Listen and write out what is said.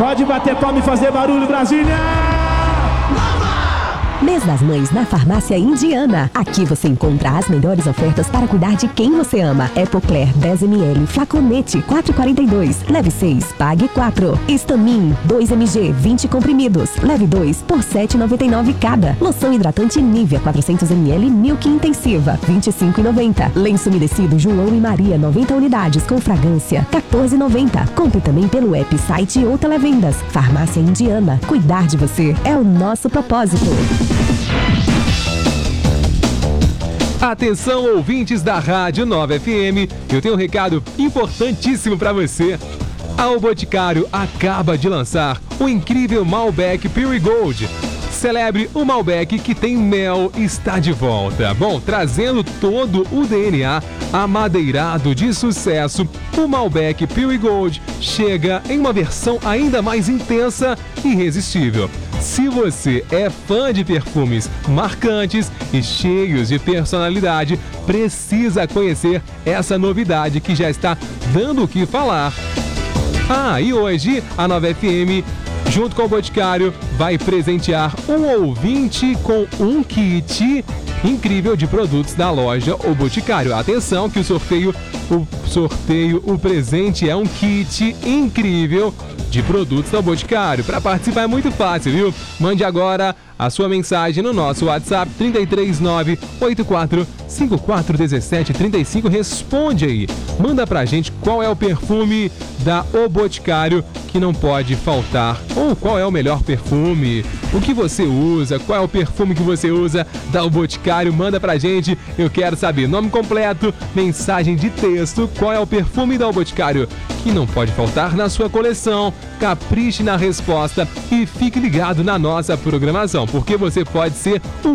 Pode bater palma e fazer barulho, Brasília! Mês das Mães na Farmácia Indiana. Aqui você encontra as melhores ofertas para cuidar de quem você ama. Epocler 10ml, flaconete 4,42. Leve 6, pague 4. Estamin 2mg, 20 comprimidos. Leve 2 por 7,99 cada. Loção hidratante Nivea 400ml, Milk Intensiva 25,90. Lenço umedecido João e Maria 90 unidades com fragrância 14,90. Compre também pelo app, site ou televendas. Farmácia Indiana. Cuidar de você é o nosso propósito. Atenção, ouvintes da Rádio Nova FM, eu tenho um recado importantíssimo para você. A O Boticário acaba de lançar o incrível Malbec Pure Gold. Celebre o Malbec que tem mel está de volta. Bom, trazendo todo o DNA amadeirado de sucesso, o Malbec Pure Gold chega em uma versão ainda mais intensa e irresistível. Se você é fã de perfumes marcantes e cheios de personalidade, precisa conhecer essa novidade que já está dando o que falar. E hoje a Nova FM, junto com o Boticário, vai presentear um ouvinte com um kit incrível de produtos da loja O Boticário. Atenção que o presente é um kit incrível de produtos da Boticário. Para participar é muito fácil, viu? Mande agora a sua mensagem no nosso WhatsApp 33984541735. Responde aí. Manda pra gente qual é o perfume da O Boticário que não pode faltar, ou qual é o melhor perfume, o que você usa, qual é o perfume que você usa da O Boticário. Manda pra gente, eu quero saber nome completo, mensagem de texto, qual é o perfume da O Boticário que não pode faltar na sua coleção. Capriche na resposta e fique ligado na nossa programação, porque você pode ser o